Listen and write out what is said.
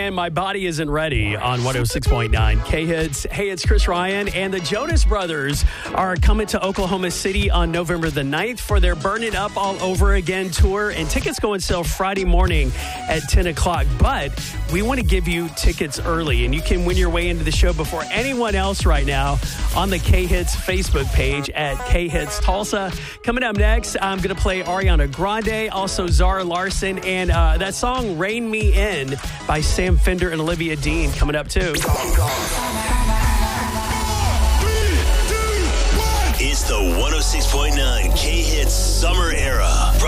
and My Body Isn't Ready on 106.9 K-Hits. Hey, it's Chris Ryan, and the Jonas Brothers are coming to Oklahoma City on November the 9th for their Burn It Up All Over Again tour, and tickets go on sale Friday morning at 10 o'clock. But we want to give you tickets early, and you can win your way into the show before anyone else right now on the K-Hits Facebook page at K-Hits Tulsa. Coming up next, I'm going to play Ariana Grande, also Zara Larson, and that song Rein Me In by Sam Fender and Olivia Dean coming up too. It's the 106.9 K-Hits Summer Era.